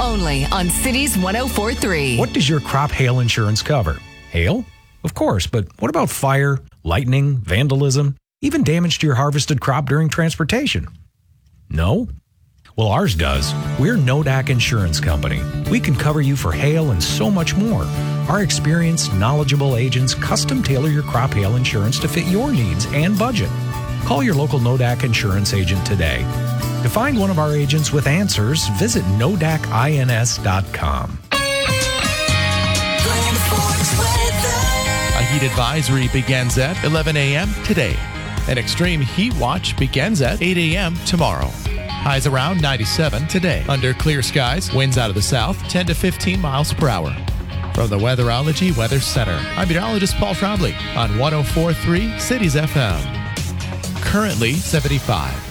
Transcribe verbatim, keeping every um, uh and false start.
only on Cities one oh four point three. What does your crop hail insurance cover? Hail? Of course, but what about fire, lightning, vandalism, even damage to your harvested crop during transportation? No? Well, ours does. We're Nodak Insurance Company. We can cover you for hail and so much more. Our experienced, knowledgeable agents custom tailor your crop hail insurance to fit your needs and budget. Call your local Nodak Insurance agent today. To find one of our agents with answers, visit nodak ins dot com. A heat advisory begins at eleven a.m. today. An extreme heat watch begins at eight a.m. tomorrow. Highs around ninety-seven today. Under clear skies, winds out of the south, ten to fifteen miles per hour. From the Weatherology Weather Center, I'm meteorologist Paul Trombley on one oh four point three Cities F M. Currently seventy-five.